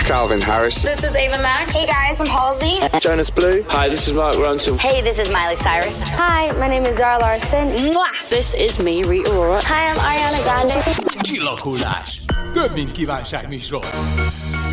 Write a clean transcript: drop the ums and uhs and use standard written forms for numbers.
Calvin Harris. This is Ava Max. Hey guys, I'm Halsey. Jonas Blue. Hi, this is Mark Ronson. Hey, this is Miley Cyrus. Hi, my name is Zara Larsson. Mwah! This is me, Rita Ora. Hi, I'm Ariana Grande. Csillaghullás. Több, mint kívánságműsor.